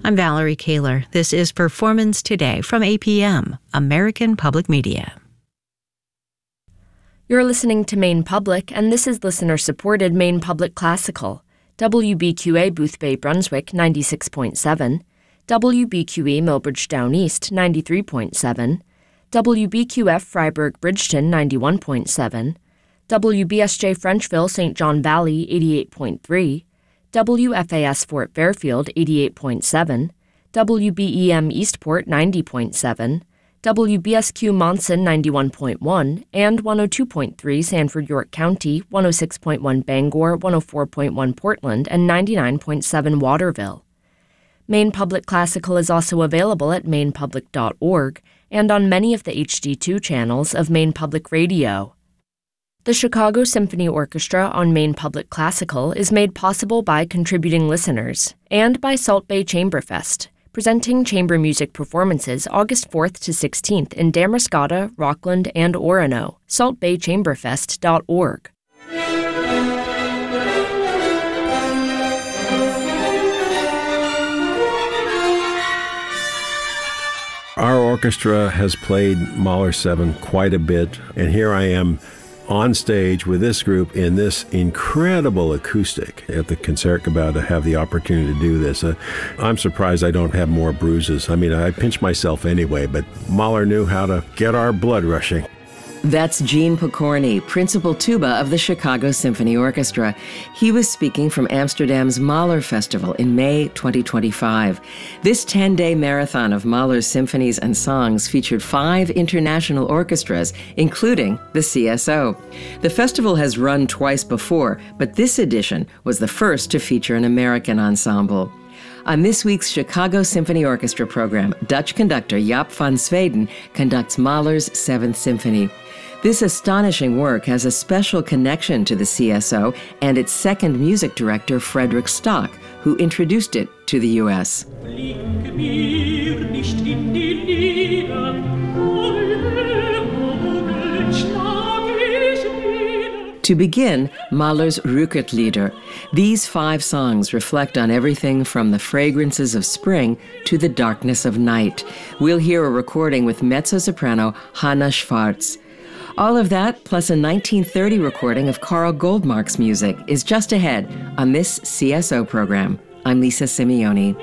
I'm Valerie Kaler. This is Performance Today from APM, American Public Media. You're listening to Maine Public, and this is listener-supported Maine Public Classical. WBQA Boothbay Brunswick 96.7, WBQE Millbridge Down East 93.7, WBQF Freiburg Bridgeton 91.7, WBSJ Frenchville St. John Valley 88.3, WFAS Fort Fairfield 88.7, WBEM Eastport 90.7, WBSQ Monson 91.1, and 102.3 Sanford York County, 106.1 Bangor, 104.1 Portland, and 99.7 Waterville. Maine Public Classical is also available at mainepublic.org and on many of the HD2 channels of Maine Public Radio. The Chicago Symphony Orchestra on Maine Public Classical is made possible by contributing listeners and by Salt Bay Chamberfest, presenting chamber music performances August 4th to 16th in Damariscotta, Rockland, and Orono. saltbaychamberfest.org. Our orchestra has played Mahler 7 quite a bit, and here I am on stage with this group in this incredible acoustic at the Concertgebouw to have the opportunity to do this. I'm surprised I don't have more bruises. I mean, I pinch myself anyway, but Mahler knew how to get our blood rushing. That's Gene Pokorny, principal tuba of the Chicago Symphony Orchestra. He was speaking from Amsterdam's Mahler Festival in May 2025. This 10-day marathon of Mahler's symphonies and songs featured 5 international orchestras, including the CSO. The festival has run twice before, but this edition was the first to feature an American ensemble. On this week's Chicago Symphony Orchestra program, Dutch conductor Jaap van Zweden conducts Mahler's 7th Symphony. This astonishing work has a special connection to the CSO and its second music director, Frederick Stock, who introduced it to the U.S. To begin, Mahler's Rückert-Lieder. These 5 songs reflect on everything from the fragrances of spring to the darkness of night. We'll hear a recording with mezzo-soprano Hanna Schwarz. All of that, plus a 1930 recording of Carl Goldmark's music, is just ahead on this CSO program. I'm Lisa Simeoni.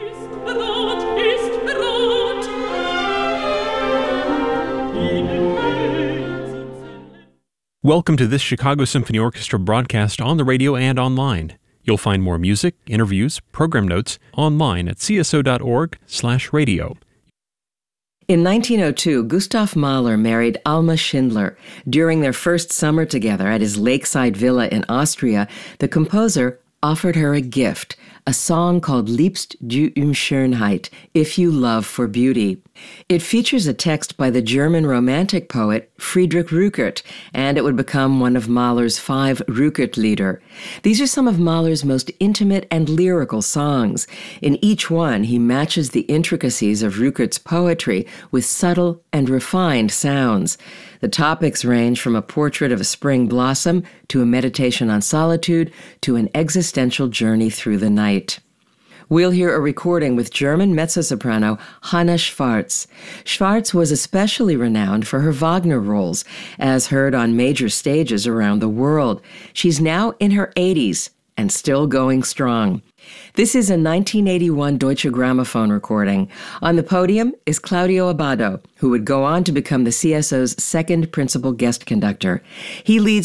Welcome to this Chicago Symphony Orchestra broadcast on the radio and online. You'll find more music, interviews, program notes online at cso.org/radio. In 1902, Gustav Mahler married Alma Schindler. During their first summer together at his lakeside villa in Austria, the composer offered her a gift, a song called Liebst du Schönheit, If You Love for Beauty. It features a text by the German Romantic poet Friedrich Rückert, and it would become one of Mahler's 5 Rückert-Lieder. These are some of Mahler's most intimate and lyrical songs. In each one, he matches the intricacies of Rückert's poetry with subtle and refined sounds. The topics range from a portrait of a spring blossom to a meditation on solitude to an existential journey through the night. We'll hear a recording with German mezzo-soprano Hanna Schwarz. Schwarz was especially renowned for her Wagner roles, as heard on major stages around the world. She's now in her 80s and still going strong. This is a 1981 Deutsche Grammophon recording. On the podium is Claudio Abbado, who would go on to become the CSO's second principal guest conductor. He leads